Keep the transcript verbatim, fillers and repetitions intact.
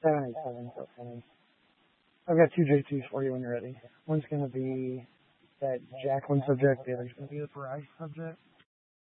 seven eight seven. So seven. I've got two J twos for you when you're ready. One's going to be that Jacqueline subject. The other's going to be the Parai subject.